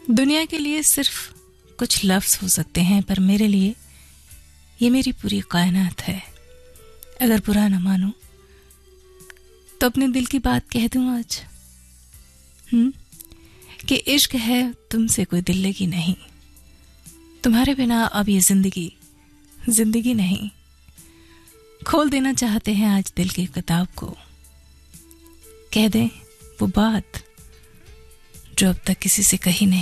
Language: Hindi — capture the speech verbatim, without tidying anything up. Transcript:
दुनिया के लिए सिर्फ कुछ लफ्ज हो सकते हैं, पर मेरे लिए ये मेरी पूरी कायनात है। अगर बुरा न मानो तो अपने दिल की बात कह दूं आज, हम्म कि इश्क है तुमसे कोई दिल लगी नहीं, तुम्हारे बिना अब ये जिंदगी जिंदगी नहीं। खोल देना चाहते हैं आज दिल की किताब को, कह दें वो बात जो अब तक किसी से कही नहीं।